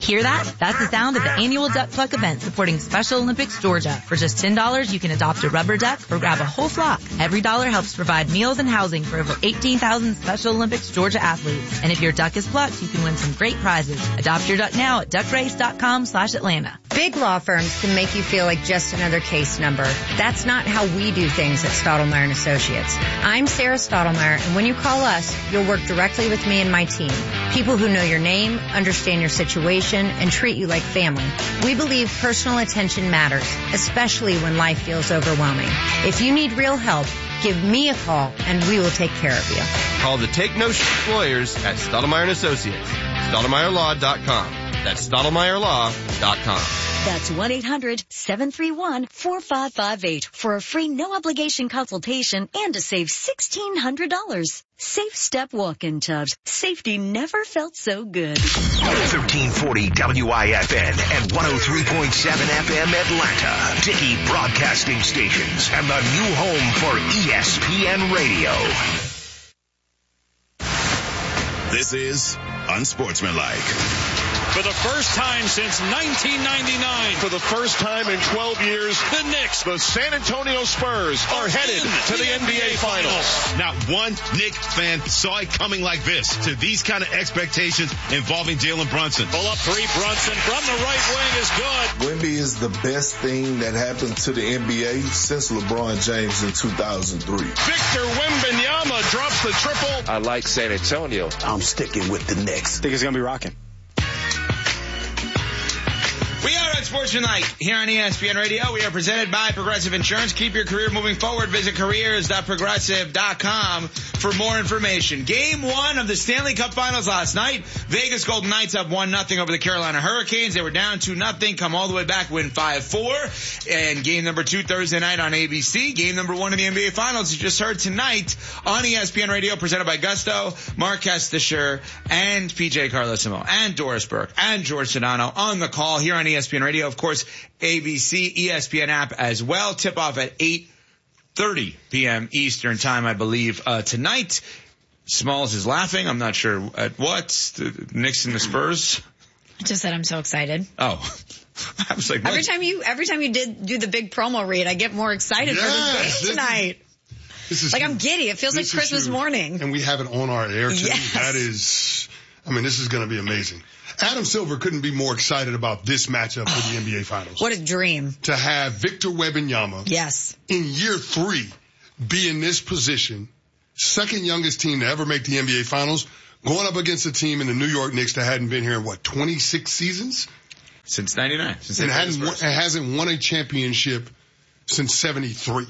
Hear that? That's the sound of the annual Duck Cluck event supporting Special Olympics Georgia. For just $10, you can adopt a rubber duck or grab a whole flock. Every dollar helps provide meals and housing for over 18,000 Special Olympics Georgia athletes. And if your duck is plucked, you can win some great prizes. Adopt your duck now at duckrace.com/Atlanta. Big law firms can make you feel like just another case number. That's not how we do things at Stottlemyre & Associates. I'm Sarah Stottlemyre, and when you call us, you'll work directly with me and my team. People who know your name, understand your situation, and treat you like family. We believe personal attention matters, especially when life feels overwhelming. If you need real help, give me a call, and we will take care of you. Call the Take No Shit Lawyers at Stottlemyre & Associates. StottlemyreLaw.com. That's StottlemyreLaw.com. That's 1-800-731-4558 for a free no-obligation consultation and to save $1,600. Safe Step Walk-In Tubs. Safety never felt so good. 1340 WIFN and 103.7 FM Atlanta. Dickey Broadcasting Stations and the new home for ESPN Radio. This is Unsportsmanlike. For the first time since 1999. For the first time in 12 years, the Knicks, the San Antonio Spurs, are headed to the NBA Finals. Not one Knicks fan saw it coming like this. To these kind of expectations involving Jalen Brunson. Pull up three, Brunson from the right wing is good. Wemby is the best thing that happened to the NBA since LeBron James in 2003. Victor Wembanyama drops the triple. I like San Antonio. I'm sticking with the Knicks. I think it's going to be rocking. We are Unsportsmanlike here on ESPN Radio. We are presented by Progressive Insurance. Keep your career moving forward. Visit careers.progressive.com for more information. Game 1 of the Stanley Cup Finals last night. Vegas Golden Knights up 1-0 over the Carolina Hurricanes. They were down 2-0, come all the way back, win 5-4. And game number 2 Thursday night on ABC. Game number 1 in the NBA Finals you just heard tonight on ESPN Radio, presented by Gusto, Mark Kestisher, and PJ Carlesimo, and Doris Burke, and George Sedano on the call here on ESPN Radio. Of course, ABC, ESPN app as well. Tip off at 8:30 p.m. Eastern time, I believe, tonight. Smalls is laughing. I'm not sure at what. The Knicks and the Spurs. I just said I'm so excited. Oh. I was like, what? Every time you do the big promo read, I get more excited for this game tonight. This is like huge. I'm giddy. It feels like Christmas morning. And we have it on our air too. Yes. That is, this is going to be amazing. Adam Silver couldn't be more excited about this matchup for the NBA Finals. What a dream. To have Victor Wembanyama. Yes. In year 3 be in this position, second youngest team to ever make the NBA Finals, going up against a team in the New York Knicks that hadn't been here in 26 seasons? Since 99. It hasn't won a championship since 73.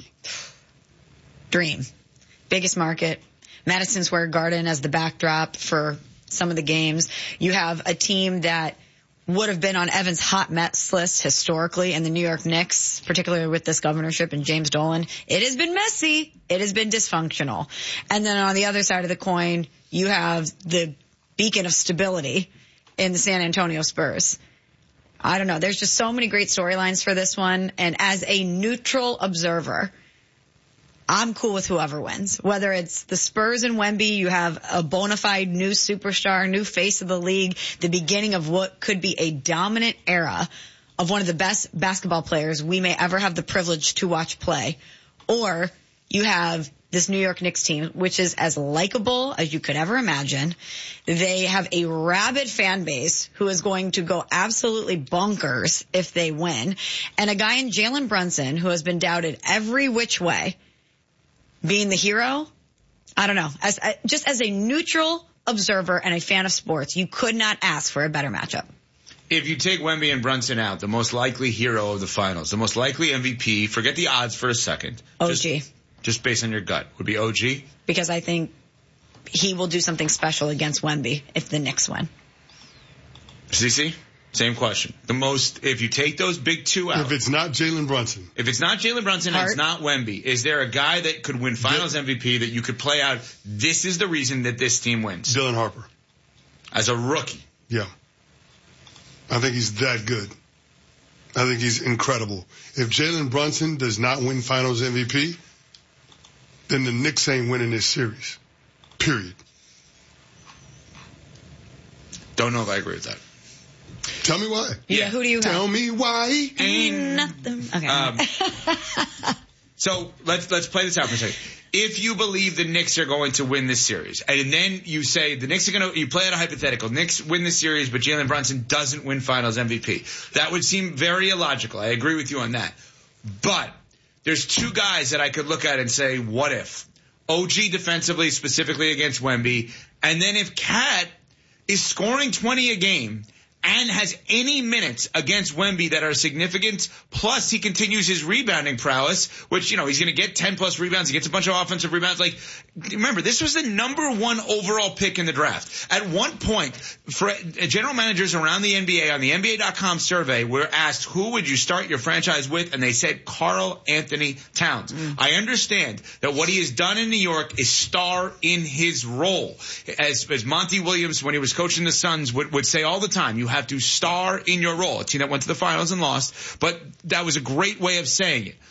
Dream. Biggest market. Madison Square Garden as the backdrop for some of the games. You have a team that would have been on Evan's hot Mets list historically, and the New York Knicks, particularly with this governorship and James Dolan. It has been messy. It has been dysfunctional. And then on the other side of the coin, you have the beacon of stability in the San Antonio Spurs. I don't know. There's just so many great storylines for this one. And as a neutral observer, I'm cool with whoever wins. Whether it's the Spurs and Wemby, you have a bona fide new superstar, new face of the league, the beginning of what could be a dominant era of one of the best basketball players we may ever have the privilege to watch play. Or you have this New York Knicks team, which is as likable as you could ever imagine. They have a rabid fan base who is going to go absolutely bonkers if they win. And a guy in Jalen Brunson who has been doubted every which way. Being the hero, I don't know. Just as a neutral observer and a fan of sports, you could not ask for a better matchup. If you take Wemby and Brunson out, the most likely hero of the finals, the most likely MVP, forget the odds for a second. OG. Just based on your gut, would be OG? Because I think he will do something special against Wemby if the Knicks win. CC? Same question. If you take those big two out. If it's not Jalen Brunson. If it's not Jalen Brunson and it's not Wemby, is there a guy that could win finals MVP that you could play out? This is the reason that this team wins. Dylan Harper. As a rookie. Yeah. I think he's that good. I think he's incredible. If Jalen Brunson does not win finals MVP, then the Knicks ain't winning this series. Period. Don't know if I agree with that. Tell me why. Yeah, who do you Tell me why. Ain't nothing. Okay. So let's play this out for a second. If you believe the Knicks are going to win this series, and then you say the Knicks are going to, you play out a hypothetical, Knicks win the series, but Jalen Brunson doesn't win Finals MVP. That would seem very illogical. I agree with you on that. But there's two guys that I could look at and say, what if? OG defensively, specifically against Wemby, and then if Cat is scoring 20 a game and has any minutes against Wemby that are significant, plus he continues his rebounding prowess, which, you know, he's going to get 10-plus rebounds. He gets a bunch of offensive rebounds. Like, remember, this was the number 1 overall pick in the draft. At one point, for general managers around the NBA on the NBA.com survey were asked, who would you start your franchise with? And they said Karl Anthony Towns. I understand that what he has done in New York is star in his role. As Monty Williams, when he was coaching the Suns, would say all the time, you have to star in your role. A team that went to the finals and lost, but that was a great way of saying it.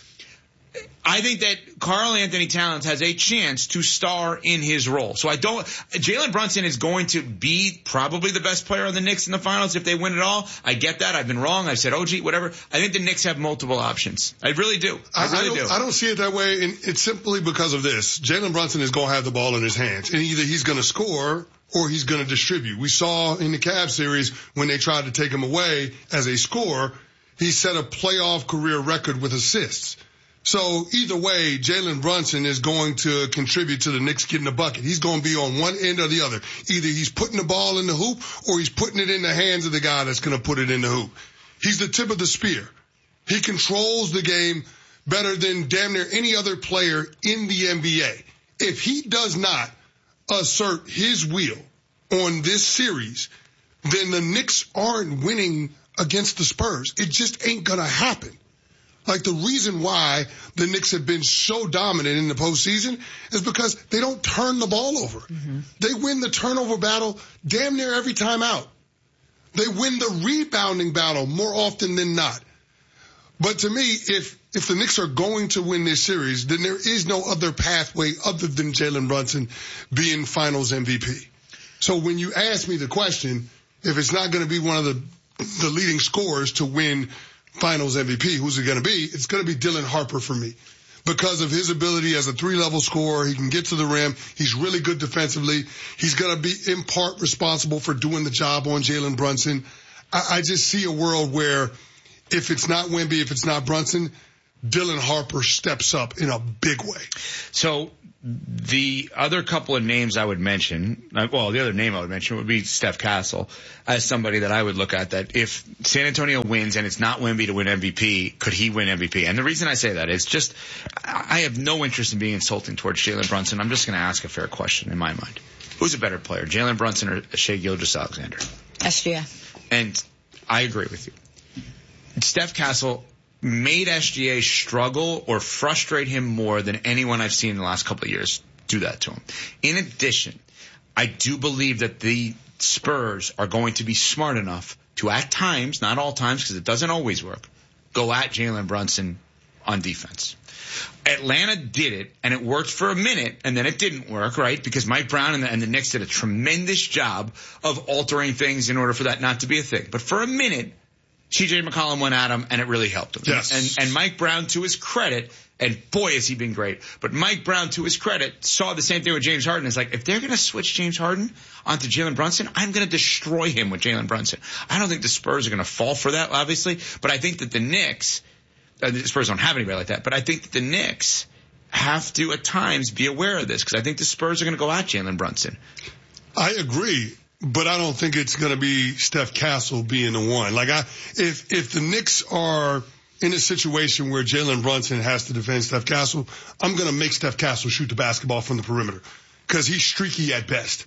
I think that Karl Anthony Towns has a chance to star in his role. So Jalen Brunson is going to be probably the best player on the Knicks in the finals if they win it all. I get that. I've been wrong. I've said OG, whatever. I think the Knicks have multiple options. I really do. I don't see it that way, and it's simply because of this. Jalen Brunson is going to have the ball in his hands, and either he's going to score or he's going to distribute. We saw in the Cavs series when they tried to take him away as a scorer, he set a playoff career record with assists. So either way, Jalen Brunson is going to contribute to the Knicks getting a bucket. He's going to be on one end or the other. Either he's putting the ball in the hoop or he's putting it in the hands of the guy that's going to put it in the hoop. He's the tip of the spear. He controls the game better than damn near any other player in the NBA. If he does not assert his will on this series, then the Knicks aren't winning against the Spurs. It just ain't going to happen. Like, the reason why the Knicks have been so dominant in the postseason is because they don't turn the ball over. Mm-hmm. They win the turnover battle damn near every time out. They win the rebounding battle more often than not. But to me, if the Knicks are going to win this series, then there is no other pathway other than Jalen Brunson being Finals MVP. So when you ask me the question, if it's not going to be one of the leading scorers to win Finals MVP, who's it going to be? It's going to be Dylan Harper for me. Because of his ability as a 3-level scorer, he can get to the rim. He's really good defensively. He's going to be in part responsible for doing the job on Jalen Brunson. I just see a world where if it's not Wemby, if it's not Brunson, Dylan Harper steps up in a big way. So the other couple of names I would mention, well, the other name I would mention would be Steph Castle as somebody that I would look at, that if San Antonio wins and it's not Wemby to win MVP, could he win MVP? And the reason I say that is just I have no interest in being insulting towards Jalen Brunson. I'm just going to ask a fair question in my mind. Who's a better player, Jalen Brunson or Shai Gilgeous-Alexander? SGA. And I agree with you. Steph Castle made SGA struggle or frustrate him more than anyone I've seen in the last couple of years do that to him. In addition, I do believe that the Spurs are going to be smart enough to, at times, not all times because it doesn't always work, go at Jalen Brunson on defense. Atlanta did it, and it worked for a minute, and then it didn't work, right? Because Mike Brown and the Knicks did a tremendous job of altering things in order for that not to be a thing. But for a minute, C.J. McCollum went at him, and it really helped him. Yes. And Mike Brown, to his credit, and boy, has he been great, but Mike Brown, to his credit, saw the same thing with James Harden. It's like, if they're going to switch James Harden onto Jalen Brunson, I'm going to destroy him with Jalen Brunson. I don't think the Spurs are going to fall for that, obviously, but I think that the Knicks, the Spurs don't have anybody like that, but I think that the Knicks have to, at times, be aware of this, because I think the Spurs are going to go at Jalen Brunson. I agree. But I don't think it's going to be Steph Castle being the one. Like, if the Knicks are in a situation where Jalen Brunson has to defend Steph Castle, I'm going to make Steph Castle shoot the basketball from the perimeter because he's streaky at best.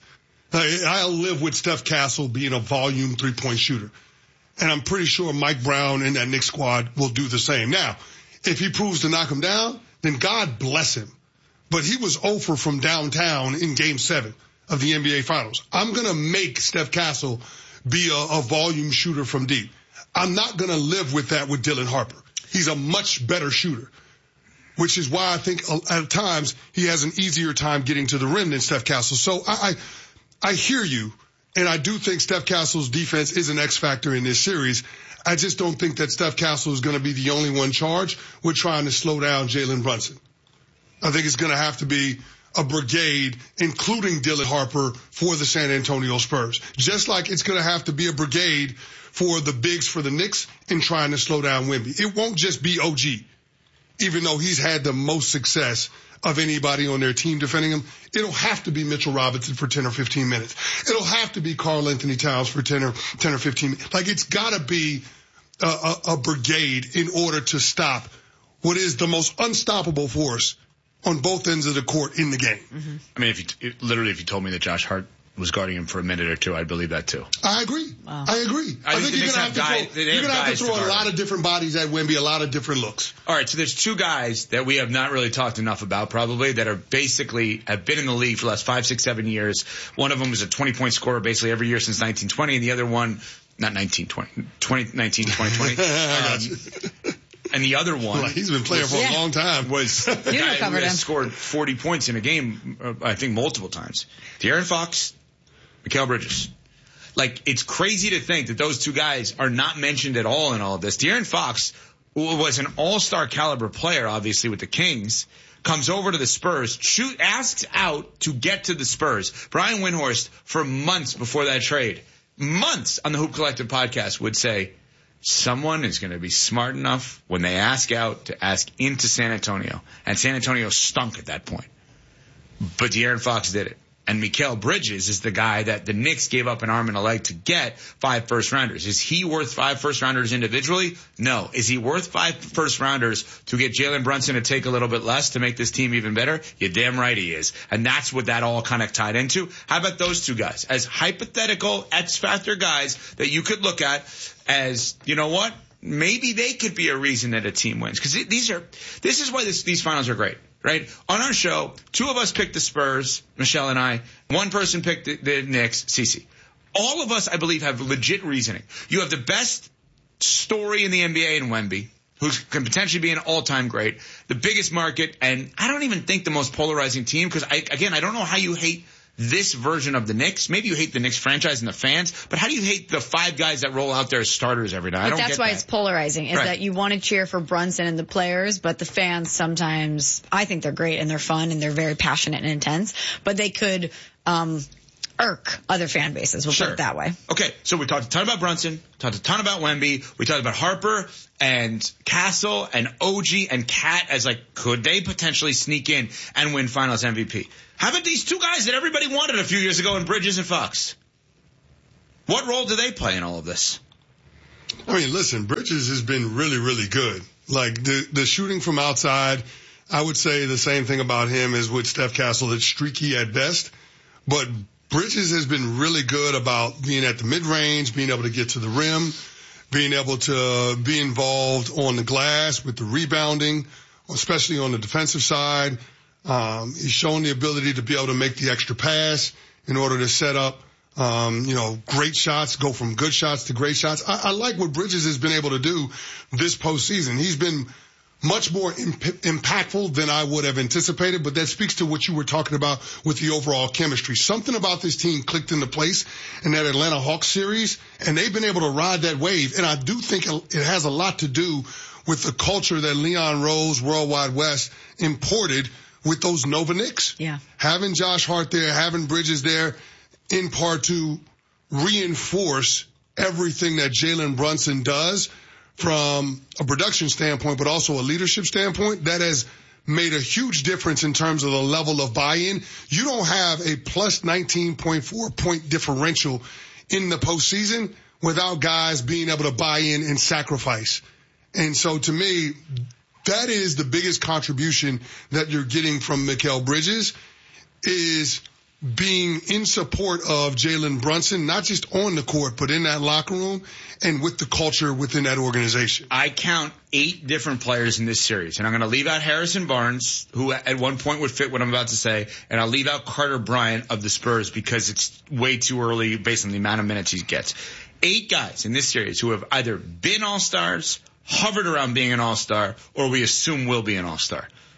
I'll live with Steph Castle being a volume 3-point shooter. And I'm pretty sure Mike Brown and that Knicks squad will do the same. Now, if he proves to knock him down, then God bless him. But he was 0 from downtown in Game 7. Of the NBA Finals. I'm going to make Steph Castle be a volume shooter from deep. I'm not going to live with that with Dylan Harper. He's a much better shooter, which is why I think at times he has an easier time getting to the rim than Steph Castle. So I hear you, And I do think Steph Castle's defense is an X factor in this series. I just don't think that Steph Castle is going to be the only one charged with trying to slow down Jalen Brunson. I think it's going to have to be a brigade, including Dylan Harper, for the San Antonio Spurs. Just like it's going to have to be a brigade for the bigs for the Knicks in trying to slow down Wemby. It won't just be OG, even though he's had the most success of anybody on their team defending him. It'll have to be Mitchell Robinson for 10 or 15 minutes. It'll have to be Karl Anthony Towns for 10 or 15 minutes. Like, it's got to be a brigade in order to stop what is the most unstoppable force on both ends of the court in the game. Mm-hmm. I mean, if you told me that Josh Hart was guarding him for a minute or two, I'd believe that too. I agree. Wow. I agree. I think you're going to have to throw a lot of different bodies at Wemby, a lot of different looks. All right, so there's two guys that we have not really talked enough about probably that are basically have been in the league for the last 5, 6, 7 years. One of them is a 20-point scorer basically every year since 1920, and the other one, not 1920, 2020. And the other one, he's been playing for a long time, was the guy who has scored 40 points in a game, I think multiple times. De'Aaron Fox, Mikal Bridges. Like, it's crazy to think that those two guys are not mentioned at all in all of this. De'Aaron Fox, who was an all-star caliber player, obviously, with the Kings, comes over to the Spurs, asks out to get to the Spurs. Brian Windhorst, for months before that trade, months on the Hoop Collective podcast, would say, someone is going to be smart enough when they ask out to ask into San Antonio. And San Antonio stunk at that point. But De'Aaron Fox did it. And Mikal Bridges is the guy that the Knicks gave up an arm and a leg to get 5 first-rounders. Is he worth 5 first-rounders individually? No. Is he worth 5 first-rounders to get Jalen Brunson to take a little bit less to make this team even better? You're damn right he is. And that's what that all kind of tied into. How about those two guys? As hypothetical X-factor guys that you could look at as, you know what? Maybe they could be a reason that a team wins. Because this is why these finals are great. Right? On our show, 2 of us picked the Spurs, Michelle and I. 1 person picked the Knicks, Cece. All of us, I believe, have legit reasoning. You have the best story in the NBA in Wemby, who can potentially be an all-time great, the biggest market, and I don't even think the most polarizing team, because, I don't know how you hate this version of the Knicks. Maybe you hate the Knicks franchise and the fans, but how do you hate the 5 guys that roll out there as starters every night? That's why it's polarizing, is that you want to cheer for Brunson and the players, but the fans sometimes, I think they're great and they're fun and they're very passionate and intense, but they could irk other fan bases. We'll put it that way. Okay, so we talked a ton about Brunson, talked a ton about Wemby, we talked about Harper and Castle and OG and Cat as like, could they potentially sneak in and win Finals MVP? How about these 2 guys that everybody wanted a few years ago in Bridges and Fox? What role do they play in all of this? I mean, listen, Bridges has been really, really good. Like, the shooting from outside, I would say the same thing about him as with Steph Castle. It's streaky at best. But Bridges has been really good about being at the mid-range, being able to get to the rim, being able to be involved on the glass with the rebounding, especially on the defensive side. He's shown the ability to be able to make the extra pass in order to set up, great shots, go from good shots to great shots. I like what Bridges has been able to do this postseason. He's been much more impactful than I would have anticipated, but that speaks to what you were talking about with the overall chemistry. Something about this team clicked into place in that Atlanta Hawks series, and they've been able to ride that wave. And I do think it has a lot to do with the culture that Leon Rose, Worldwide West, imported with those Nova Knicks. Yeah. Having Josh Hart there, having Bridges there, in part to reinforce everything that Jalen Brunson does from a production standpoint, but also a leadership standpoint, that has made a huge difference in terms of the level of buy-in. You don't have a plus 19.4 point differential in the postseason without guys being able to buy in and sacrifice. And so to me, that is the biggest contribution that you're getting from Mikal Bridges, is being in support of Jalen Brunson, not just on the court, but in that locker room and with the culture within that organization. I count 8 different players in this series, and I'm going to leave out Harrison Barnes, who at one point would fit what I'm about to say, and I'll leave out Carter Bryant of the Spurs because it's way too early based on the amount of minutes he gets. 8 guys in this series who have either been all-stars, hovered around being an all-star, or we assume will be an all-star.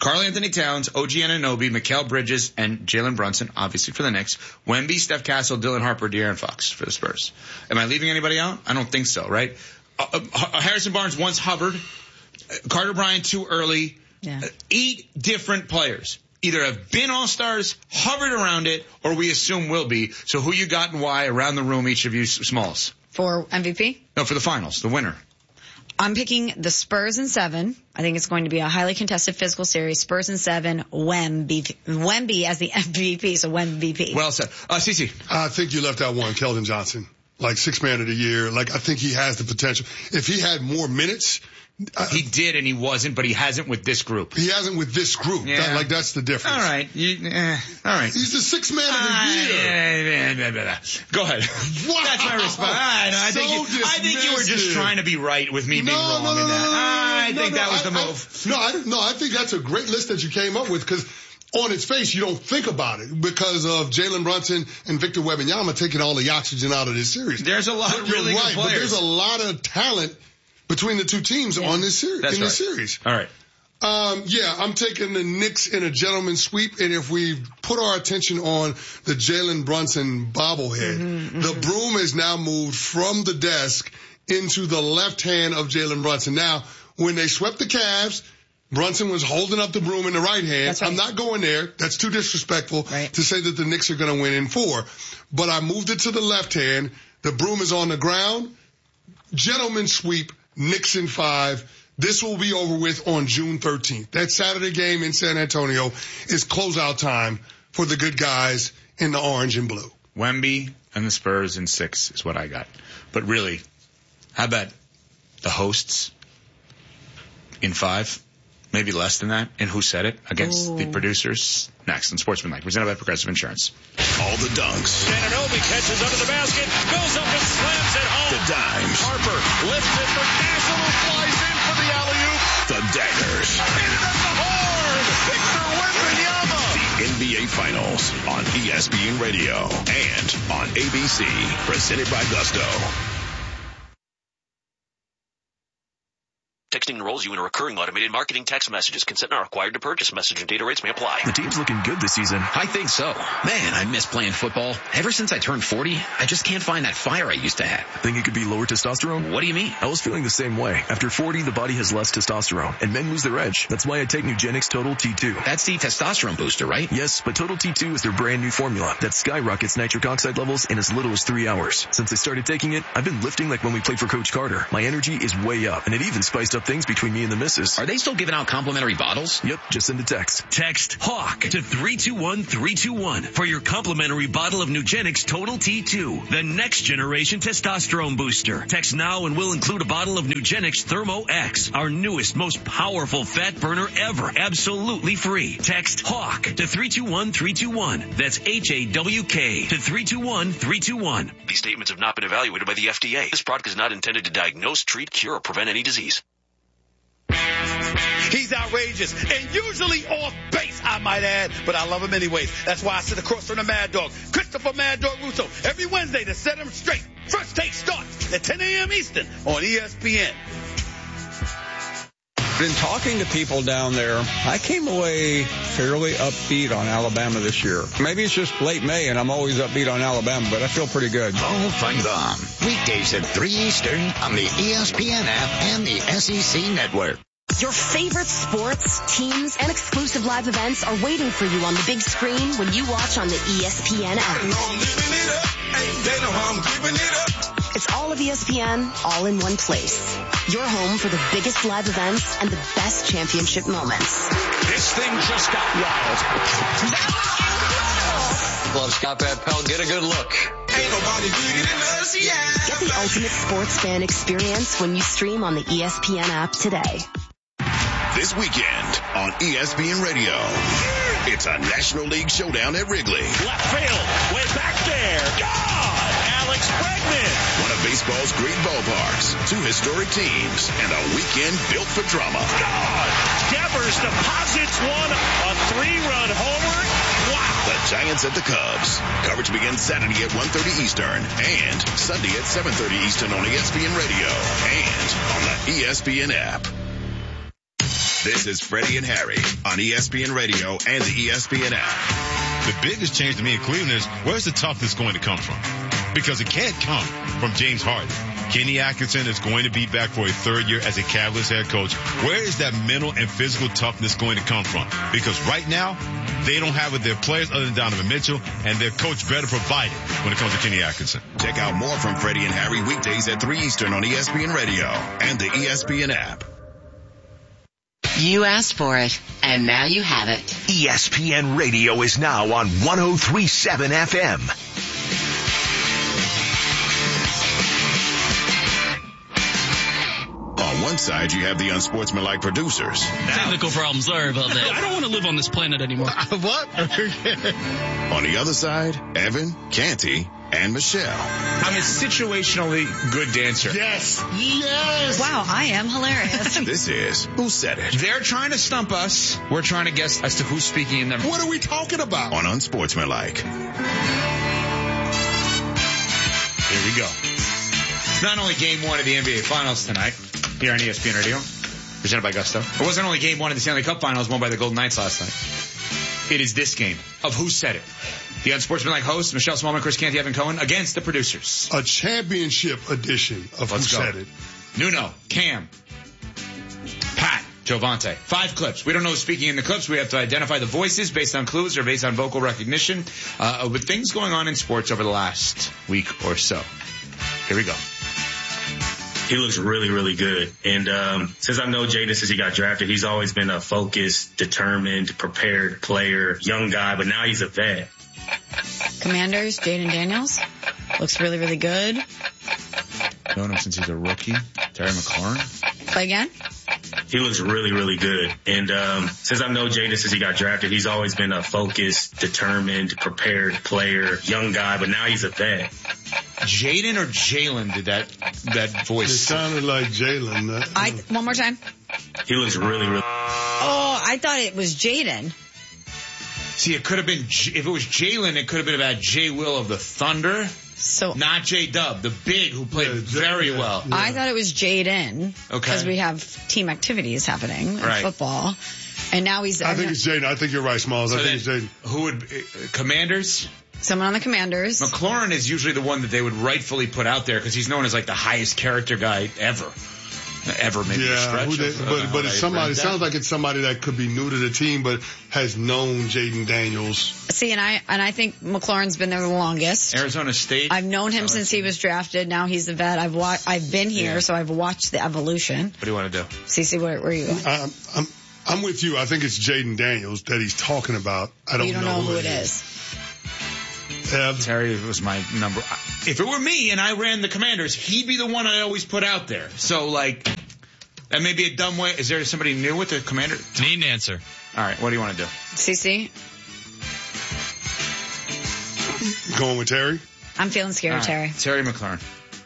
Karl Anthony Towns, OG Anunoby, Mikal Bridges, and Jalen Brunson, obviously for the Knicks. Wemby, Steph Castle, Dylan Harper, De'Aaron Fox for the Spurs. Am I leaving anybody out? I don't think so, right? Harrison Barnes once hovered. Carter Bryant too early. Yeah. 8 different players either have been all-stars, hovered around it, or we assume will be. So who you got and why around the room, each of you, Smalls? For MVP? No, for the finals, the winner. I'm picking the Spurs in 7. I think it's going to be a highly contested physical series. Spurs in 7, Wemby as the MVP, so Wemby. Well said. CeCe. I think you left out one, Keldon Johnson. Like 6th man of the year. Like I think he has the potential. If he had more minutes. He did and he wasn't, but he hasn't with this group. He hasn't with this group. Yeah. That's the difference. All right. All right. He's the 6th man of the year. Go ahead. Wow. That's my response. I think you were just trying to be right with me being wrong in that. I think that was the move. I think that's a great list that you came up with because on its face, you don't think about it because of Jalen Brunson and Victor Wembanyama taking all the oxygen out of this series. There's a lot of really good players. But there's a lot of talent between the two teams on this series. This series. All right. I'm taking the Knicks in a gentleman's sweep, and if we put our attention on the Jalen Brunson bobblehead, the broom is now moved from the desk into the left hand of Jalen Brunson. Now, when they swept the Cavs, Brunson was holding up the broom in the right hand. Right. I'm not going there. That's too disrespectful to say that the Knicks are going to win in 4. But I moved it to the left hand. The broom is on the ground. Gentleman's sweep. Knicks in 5. This will be over with on June 13th. That Saturday game in San Antonio is closeout time for the good guys in the orange and blue. Wemby and the Spurs in 6 is what I got. But really, how about the hosts in 5? Maybe less than that. And who said it? Against the producers. Next on Sportsmanlike, presented by Progressive Insurance. All the dunks. Anunoby catches under the basket, goes up and slams it home. The dimes. Harper lifts it for Castle, who flies in for the alley-oop. The daggers. Hit it at the horn. Victor Wembanyama. The NBA Finals on ESPN Radio and on ABC, presented by Gusto. Texting enrolls you in a recurring automated marketing text messages. Consent not required to purchase. Message and data rates may apply. The team's looking good this season. I think so. Man, I miss playing football. Ever since I turned 40, I just can't find that fire I used to have. Think it could be lower testosterone? What do you mean? I was feeling the same way. After 40, the body has less testosterone, and men lose their edge. That's why I take Nugenix Total T2. That's the testosterone booster, right? Yes, but Total T2 is their brand new formula that skyrockets nitric oxide levels in as little as 3 hours. Since I started taking it, I've been lifting like when we played for Coach Carter. My energy is way up, and it even spiced up things between me and the missus. Are they still giving out complimentary bottles? Yep, just send a text. Text HAWK to 321-321 for your complimentary bottle of Nugenix Total T2, the next generation testosterone booster. Text now and we'll include a bottle of Nugenix Thermo X, our newest, most powerful fat burner ever, absolutely free. Text HAWK to 321-321. That's HAWK to 321-321. These statements have not been evaluated by the FDA. This product is not intended to diagnose, treat, cure, or prevent any disease. He's outrageous and usually off base, I might add, but I love him anyways. That's why I sit across from the Mad Dog, Christopher Mad Dog Russo, every Wednesday to set him straight. First Take starts at 10 a.m. Eastern on ESPN. Been talking to people down there. I came away fairly upbeat on Alabama this year. Maybe it's just late May and I'm always upbeat on Alabama, but I feel pretty good. All find them weekdays at 3 Eastern on the ESPN app and the SEC network. Your favorite sports, teams, and exclusive live events are waiting for you on the big screen when you watch on the ESPN app. It's all of ESPN, all in one place. Your home for the biggest live events and the best championship moments. This thing just got wild. Love Scott Van Pelt. Get a good look. Ain't nobody bigger than us, yeah. Get the ultimate sports fan experience when you stream on the ESPN app today. This weekend on ESPN Radio, it's a National League showdown at Wrigley. Left field, way back there. God! Alex Bregman. One of baseball's great ballparks, 2 historic teams, and a weekend built for drama. God! Devers deposits one, a 3-run homer. Wow! The Giants at the Cubs. Coverage begins Saturday at 1:30 Eastern and Sunday at 7:30 Eastern on ESPN Radio and on the ESPN app. This is Freddie and Harry on ESPN Radio and the ESPN app. The biggest change to me in Cleveland is where's the toughness going to come from? Because it can't come from James Harden. Kenny Atkinson is going to be back for a third year as a Cavaliers head coach. Where is that mental and physical toughness going to come from? Because right now, they don't have it. Their players other than Donovan Mitchell, and their coach better provide it when it comes to Kenny Atkinson. Check out more from Freddie and Harry weekdays at 3 Eastern on ESPN Radio and the ESPN app. You asked for it, and now you have it. ESPN Radio is now on 103.7 FM. On one side, you have the unsportsmanlike producers. Technical problems, sorry about that. I don't want to live on this planet anymore. What? On the other side, Evan, Canty, and Michelle. I'm a situationally good dancer. Yes. Wow, I am hilarious. This is Who Said It? They're trying to stump us. We're trying to guess as to who's speaking in them. What are we talking about? On Unsportsmanlike. Here we go. It's not only game one of the NBA Finals tonight here on ESPN Radio, presented by Gusto. It wasn't only game one of the Stanley Cup Finals won by the Golden Knights last night. It is this game of Who Said It. The Unsportsmanlike hosts, Michelle Smallman, Chris Canty, Evan Cohen, against the producers. A championship edition of Who Said It. Nuno, Cam, Pat, Jovante. 5 clips. We don't know who's speaking in the clips. We have to identify the voices based on clues or based on vocal recognition with things going on in sports over the last week or so. Here we go. He looks really, really good. And since I've known Jaden since he got drafted, he's always been a focused, determined, prepared player, young guy, but now he's a vet. Commanders, Jaden Daniels. Looks really, really good. Known him since he's a rookie. Terry McLaurin. Play again. He looks really, really good. And since I've known Jaden since he got drafted, he's always been a focused, determined, prepared player, young guy, but now he's a vet. Jaden or Jalen did that voice? It sounded like Jalen. One more time. He looks really, really... Oh, I thought it was Jaden. See, it could have been, if it was Jalen, it could have been about Jay Will of the Thunder. So not J-Dub, the big who played very well. Yeah. I thought it was Jaden. Okay. Because we have team activities happening in football. And now he's... I think it's Jaden. I think you're right, Smalls. I think it's Jaden. Who would... Commanders? Someone on the Commanders. McLaurin is usually the one that they would rightfully put out there because he's known as like the highest character guy ever. Maybe a stretch. But it's somebody. It sounds like it's somebody that could be new to the team, but has known Jaden Daniels. See, and I think McLaurin's been there the longest. Arizona State. I've known him since he was drafted. Now he's a vet. I've been here, so I've watched the evolution. What do you want to do? Cece, where are you going? I'm with you. I think it's Jaden Daniels that he's talking about. I don't know who it is. Terry was my number. If it were me and I ran the Commanders, he'd be the one I always put out there. So, like, that may be a dumb way. Is there somebody new with the Commander? Need an answer. All right, what do you want to do? CC? Going with Terry? I'm feeling scared, right. Terry. Terry McLaurin.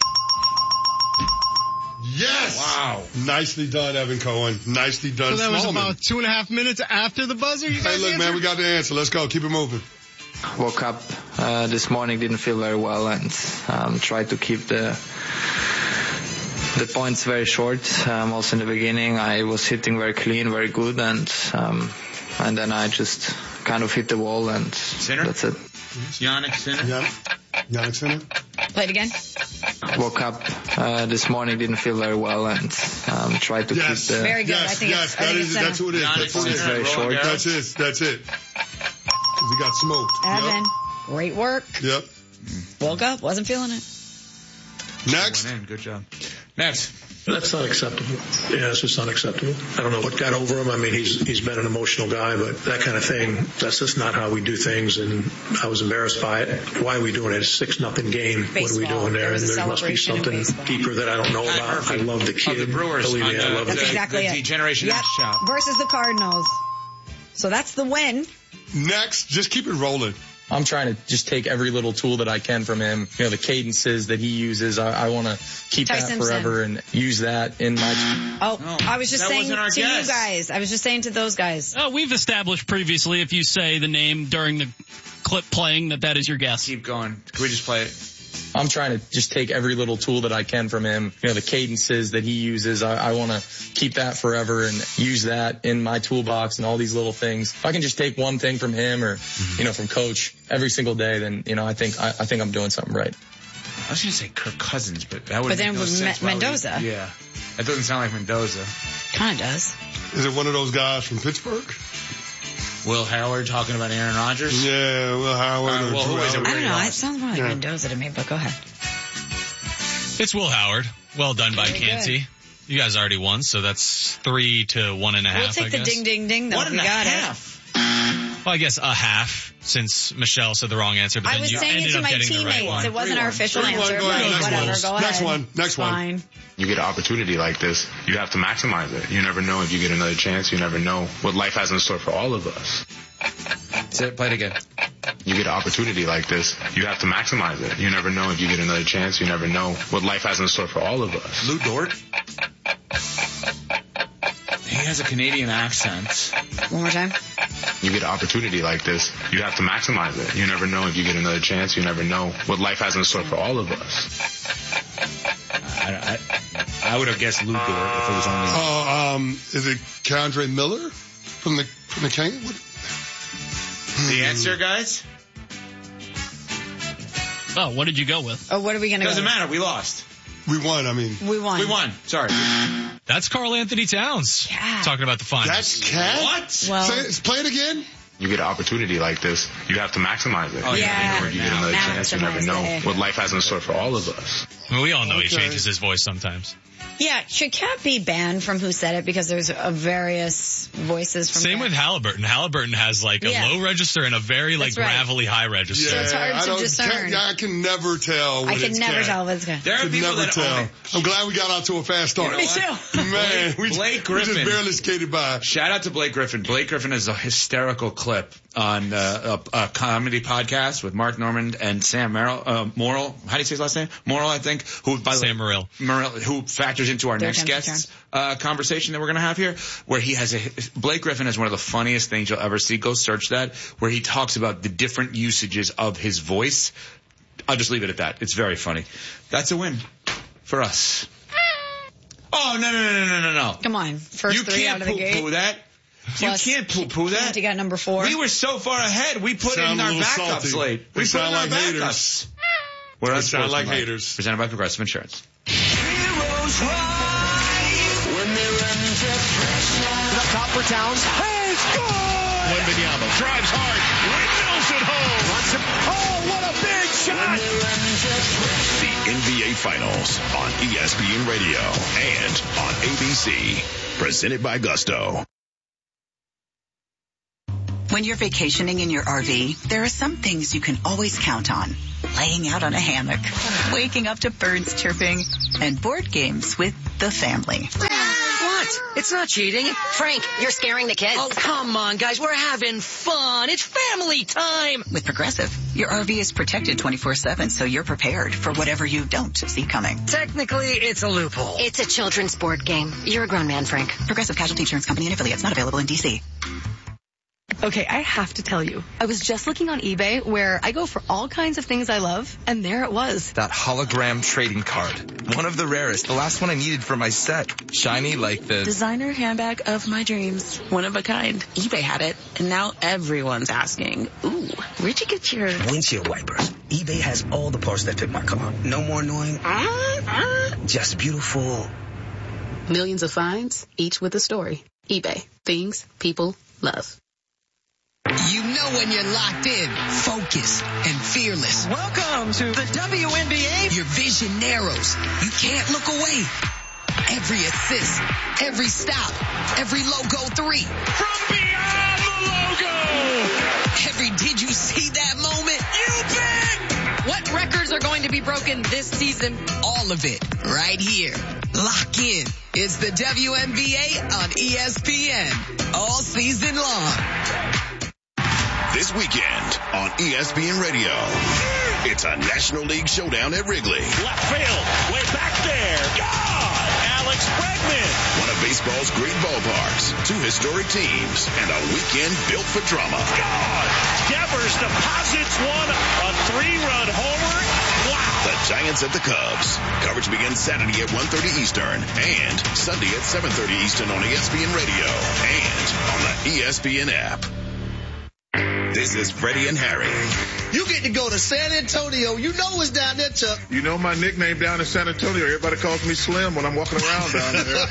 Yes! Wow. Nicely done, Evan Cohen. Nicely done. So that was about 2.5 minutes after the buzzer? Hey, look, man, we got the answer. Let's go. Keep it moving. Woke up this morning, didn't feel very well, and tried to keep the points very short. Also in the beginning, I was hitting very clean, very good, and then I just kind of hit the wall, and that's it. Yannick Sinner. Yannick Sinner. Play it again. Woke up this morning, didn't feel very well, and tried to keep the... Very good. Yes, I think that's who it is. It's very short. That's it. Because he got smoked. Evan, great work. Yep. Woke up, wasn't feeling it. Next. Good job. Next. That's not acceptable. Yeah, it's just unacceptable. I don't know what got over him. I mean, he's been an emotional guy, but that kind of thing, that's just not how we do things, and I was embarrassed by it. Why are we doing it? It's a 6-0 game. Baseball. What are we doing there? And there must be something deeper that I don't know about. I love the kid. The Brewers. Believe me, I love That's exactly the it. Generation X shot. Versus the Cardinals. So that's the win. Next, just keep it rolling. I'm trying to just take every little tool that I can from him. You know, the cadences that he uses, I want to keep that forever and use that in my... I was just saying to you guys. I was just saying to those guys. Oh, we've established previously if you say the name during the clip playing that is your guess. Keep going. Can we just play it? I'm trying to just take every little tool that I can from him. The cadences that he uses, I want to keep that forever and use that in my toolbox and all these little things. If I can just take one thing from him or, from Coach every single day, then, I think I'm doing something right. I was going to say Kirk Cousins, but that would make no sense. Mendoza. Yeah. That doesn't sound like Mendoza. Kind of does. Is it one of those guys from Pittsburgh? Will Howard talking about Aaron Rodgers? Yeah, Will Howard. I don't know. It sounds more like Mendoza to me, but go ahead. It's Will Howard. Well done by Very Canty. good. You guys already won, so that's 3 to 1.5. We'll take the ding, ding, ding, though. 1.5. Well, I guess a half, since Michelle said the wrong answer, but then you ended up getting the right one. It wasn't our official answer. Go ahead. Go ahead. Next one. You get an opportunity like this, you have to maximize it. You never know if you get another chance. You never know what life has in store for all of us. That's it. Play it again. You get an opportunity like this, you have to maximize it. You never know if you get another chance. You never know what life has in store for all of us. Lou Dort? He has a Canadian accent. One more time. You get an opportunity like this, you have to maximize it. You never know if you get another chance. You never know what life has in store for all of us. I would have guessed Lou Dort if it was only. Is it Keandre Miller from the King? The answer, guys? Oh, what did you go with? Oh, what are we going to go Doesn't with? matter. We lost. We won. We won. We won. Sorry. That's Karl Anthony Towns. Yeah. Talking about the finals. That's Cat? What? Well, Play it again. You get an opportunity like this, you have to maximize it. Oh, You yeah. never know if you get another Now chance. You never know what life has in store for all of us. I mean, we all know he changes his voice sometimes. Yeah, should Cat be banned from Who Said It because there's various voices from Same Cat? with Halliburton. Halliburton has a low register and a very That's right. gravelly high register. So it's hard to discern. I can never tell. I can never tell what's Cat. There are people that own it. I'm glad we got out to a fast start. Me too. Man, Blake we just Griffin. barely skated by. Shout out to Blake Griffin. Blake Griffin is a hysterical clip on a comedy podcast with Mark Normand and Sam Morrill. How do you say his last name? Morrill, I think. Sam Morrill. Who factors into our next guest's conversation that we're going to have here, where he has Blake Griffin has one of the funniest things you'll ever see. Go search that, where he talks about the different usages of his voice. I'll just leave it at that. It's very funny. That's a win for us. Oh, no. Come on. First three out of the gate. You can't poo-poo that. Plus, you can't poo-poo that. You got number 4. We were so far ahead. We put in our backups late. We put in our backups. We sound like haters. Presented by Progressive Insurance. Heroes rise when they run to pressure. The top for Towns. Hey, score! Wembanyama drives hard. Windmills at home. Oh, what a big shot! The NBA Finals on ESPN Radio and on ABC. Presented by Gusto. When you're vacationing in your RV, there are some things you can always count on. Laying out on a hammock, waking up to birds chirping, and board games with the family. What? It's not cheating. Frank, you're scaring the kids. Oh, come on, guys. We're having fun. It's family time. With Progressive, your RV is protected 24/7, so you're prepared for whatever you don't see coming. Technically, it's a loophole. It's a children's board game. You're a grown man, Frank. Progressive Casualty Insurance Company and affiliates, not available in D.C. Okay, I have to tell you, I was just looking on eBay where I go for all kinds of things I love, and there it was. That hologram trading card. One of the rarest. The last one I needed for my set. Shiny like the Designer handbag of my dreams. One of a kind. eBay had it, and now everyone's asking, ooh, where'd you get your windshield wipers? eBay has all the parts that fit my car. No more annoying. Just beautiful. Millions of finds, each with a story. eBay. Things people love. You know when you're locked in, focused, and fearless. Welcome to the WNBA. Your vision narrows. You can't look away. Every assist, every stop, every logo 3. From beyond the logo! Every did you see that moment? You bet! What records are going to be broken this season? All of it, right here. Lock in. It's the WNBA on ESPN. All season long. This weekend on ESPN Radio, it's a National League showdown at Wrigley. Left field, way back there. God! Alex Bregman. One of baseball's great ballparks, 2 historic teams, and a weekend built for drama. God! Devers deposits one, a 3-run homer. Wow! The Giants at the Cubs. Coverage begins Saturday at 1:30 Eastern and Sunday at 7:30 Eastern on ESPN Radio and on the ESPN app. This is Freddie and Harry. You get to go to San Antonio. You know it's down there, Chuck. You know my nickname down in San Antonio. Everybody calls me Slim when I'm walking around down there.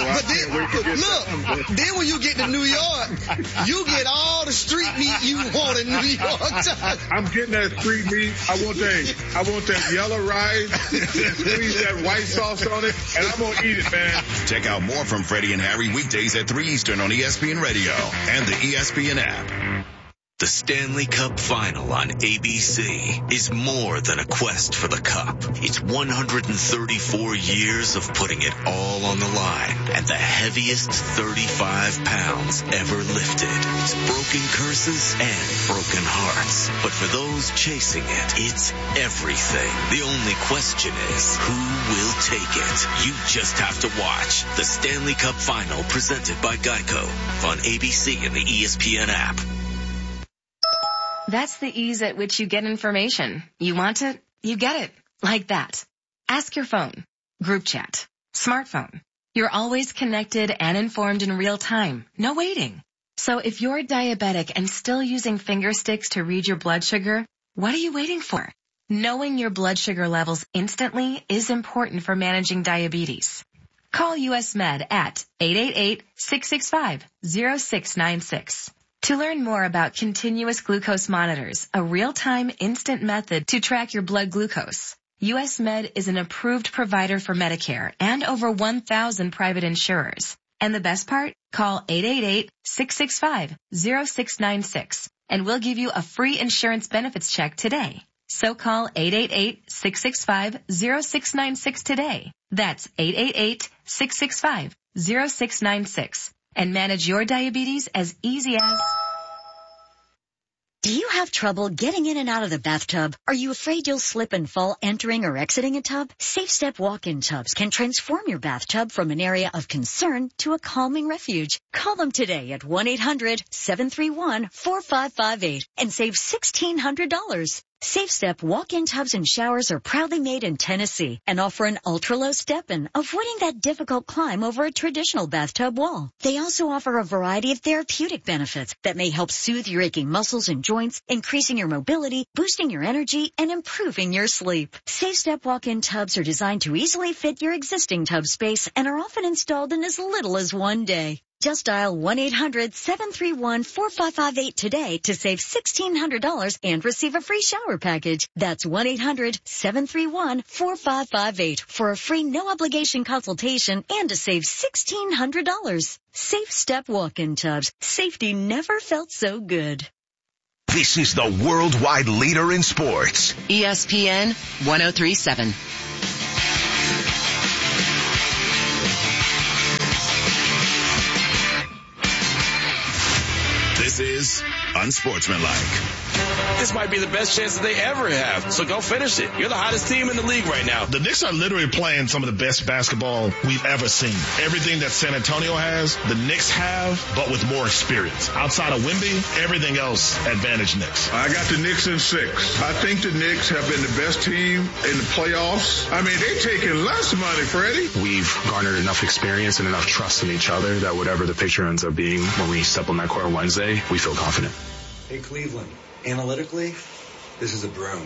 So then when you get to New York, you get all the street meat you want in New York. I'm getting that street meat. I want that yellow rice, squeeze that white sauce on it, and I'm going to eat it, man. Check out more from Freddie and Harry weekdays at 3 Eastern on ESPN Radio and the ESPN app. The Stanley Cup Final on ABC is more than a quest for the cup. It's 134 years of putting it all on the line and the heaviest 35 pounds ever lifted. It's broken curses and broken hearts. But for those chasing it, it's everything. The only question is, who will take it? You just have to watch the Stanley Cup Final presented by Geico on ABC and the ESPN app. That's the ease at which you get information. You want it, you get it. Like that. Ask your phone. Group chat. Smartphone. You're always connected and informed in real time. No waiting. So if you're diabetic and still using finger sticks to read your blood sugar, what are you waiting for? Knowing your blood sugar levels instantly is important for managing diabetes. Call US Med at 888-665-0696. To learn more about continuous glucose monitors, a real-time instant method to track your blood glucose, US Med is an approved provider for Medicare and over 1,000 private insurers. And the best part? Call 888-665-0696 and we'll give you a free insurance benefits check today. So call 888-665-0696 today. That's 888-665-0696. And manage your diabetes as easy as... Do you have trouble getting in and out of the bathtub? Are you afraid you'll slip and fall entering or exiting a tub? Safe Step walk-in tubs can transform your bathtub from an area of concern to a calming refuge. Call them today at 1-800-731-4558 and save $1,600. Safe Step walk-in tubs and showers are proudly made in Tennessee and offer an ultra-low step-in, avoiding that difficult climb over a traditional bathtub wall. They also offer a variety of therapeutic benefits that may help soothe your aching muscles and joints, increasing your mobility, boosting your energy, and improving your sleep. Safe Step walk-in tubs are designed to easily fit your existing tub space and are often installed in as little as one day. Just dial 1-800-731-4558 today to save $1,600 and receive a free shower package. That's 1-800-731-4558 for a free no-obligation consultation and to save $1,600. Safe Step walk-in tubs. Safety never felt so good. This is the worldwide leader in sports. ESPN 103.7. This is Unsportsmanlike. This might be the best chance that they ever have. So go finish it. You're the hottest team in the league right now. The Knicks are literally playing some of the best basketball we've ever seen. Everything that San Antonio has, the Knicks have, but with more experience. Outside of Wemby, everything else advantage Knicks. I got the Knicks in 6. I think the Knicks have been the best team in the playoffs. I mean, they're taking less money, Freddie. We've garnered enough experience and enough trust in each other that whatever the picture ends up being when we step on that court on Wednesday, we feel confident. Hey, Cleveland. Analytically, this is a broom.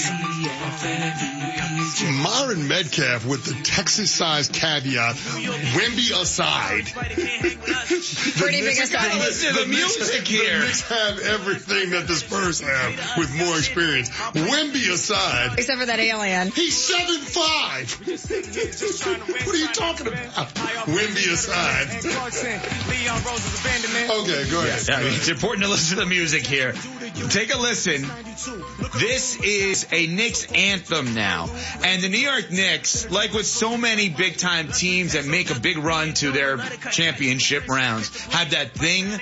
Myron Metcalf with the Texas-sized caveat, Wemby aside. Pretty big aside. Listen to the music here. The Knicks have everything that the Spurs have with more experience. Wemby aside. Except for that alien. He's 7'5". What are you talking about? Wemby aside. Okay, go ahead. Yeah, it's important to listen to the music here. Take a listen. This is a Knicks anthem now. And the New York Knicks, like with so many big-time teams that make a big run to their championship rounds, have that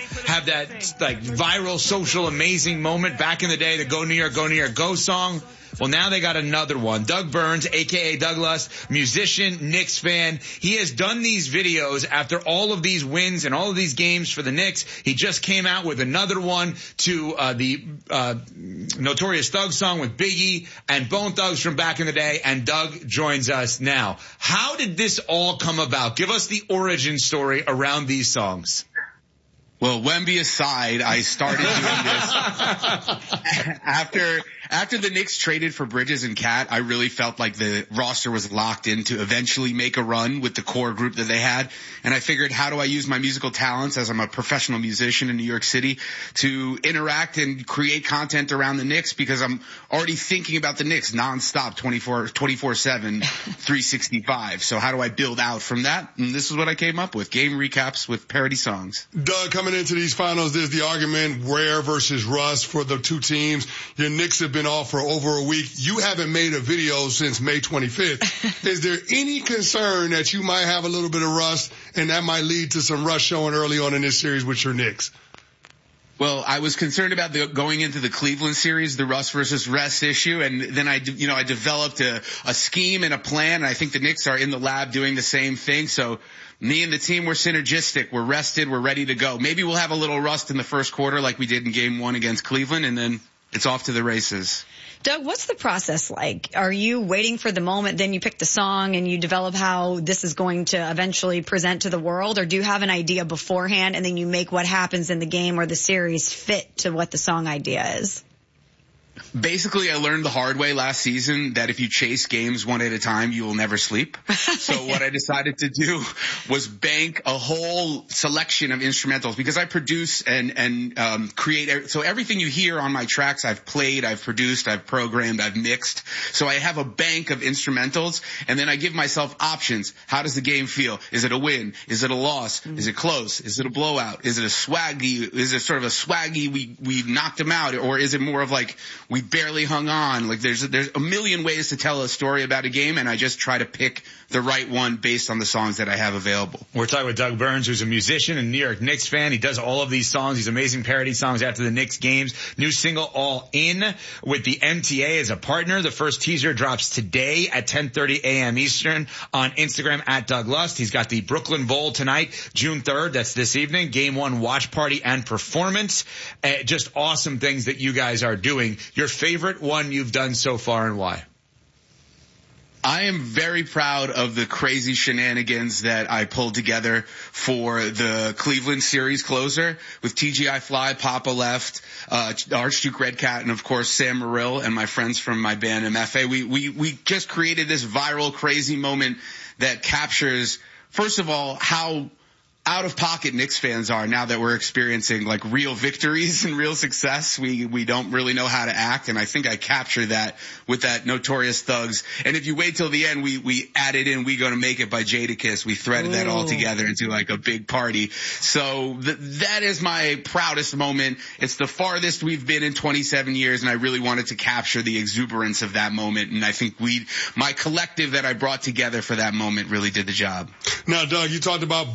like viral, social, amazing moment back in the day, the Go New York, Go song. Well, now they got another one. Doug Burns, a.k.a. Doug Lust, musician, Knicks fan. He has done these videos after all of these wins and all of these games for the Knicks. He just came out with another one to the Notorious Thug song with Biggie and Bone Thugs from back in the day, and Doug joins us now. How did this all come about? Give us the origin story around these songs. Well, Wemby aside, I started doing this after the Knicks traded for Bridges and Cat. I really felt like the roster was locked in to eventually make a run with the core group that they had. And I figured, how do I use my musical talents, as I'm a professional musician in New York City, to interact and create content around the Knicks, because I'm already thinking about the Knicks nonstop, 24/7, 365. So how do I build out from that? And this is what I came up with: game recaps with parody songs. Doug, coming into these finals, there's the argument Ware versus Russ for the two teams. Your Knicks have been off for over a week. You haven't made a video since May 25th. Is there any concern that you might have a little bit of rust, and that might lead to some rust showing early on in this series with your Knicks? Well, I was concerned about going into the Cleveland series, the Russ versus rest issue, and then I developed a scheme and a plan, and I think the Knicks are in the lab doing the same thing. So me and the team, we're synergistic. We're rested. We're ready to go. Maybe we'll have a little rust in the first quarter like we did in game 1 against Cleveland, and then it's off to the races. Doug, what's the process like? Are you waiting for the moment, then you pick the song and you develop how this is going to eventually present to the world? Or do you have an idea beforehand and then you make what happens in the game or the series fit to what the song idea is? Basically, I learned the hard way last season that if you chase games one at a time, you will never sleep. So what I decided to do was bank a whole selection of instrumentals, because I produce and create. So everything you hear on my tracks, I've played, I've produced, I've programmed, I've mixed. So I have a bank of instrumentals, and then I give myself options. How does the game feel? Is it a win? Is it a loss? Is it close? Is it a blowout? Is it a swaggy? Is it sort of a swaggy, we knocked them out? Or is it more of like, we barely hung on? Like there's a million ways to tell a story about a game, and I just try to pick the right one based on the songs that I have available. We're talking with Doug Burns, who's a musician and New York Knicks fan. He does all of these songs, these amazing parody songs after the Knicks games. New single, All In, with the MTA as a partner. The first teaser drops today at 10:30 a.m. Eastern on Instagram at Doug Lust. He's got the Brooklyn Bowl tonight, June 3rd. That's this evening. Game 1 watch party and performance. Just awesome things that you guys are doing. Your favorite one you've done so far, and why? I am very proud of the crazy shenanigans that I pulled together for the Cleveland series closer with TGI Fly, Papa Left, Archduke Red Cat, and of course Sam Morrill and my friends from my band MFA. We just created this viral crazy moment that captures, first of all, how out of pocket Knicks fans are now that we're experiencing like real victories and real success. We don't really know how to act, and I think I captured that with that Notorious Thugs. And if you wait till the end, we added in We Gonna Make It by Jadakiss. We threaded that all together into like a big party. So that is my proudest moment. It's the farthest we've been in 27 years, and I really wanted to capture the exuberance of that moment. And I think my collective that I brought together for that moment really did the job. Now, Doug, you talked about